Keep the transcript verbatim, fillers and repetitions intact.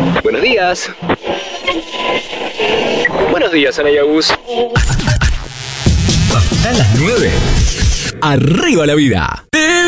Buenos días. Buenos días, Anayabus. Hasta las nueve. Arriba la vida.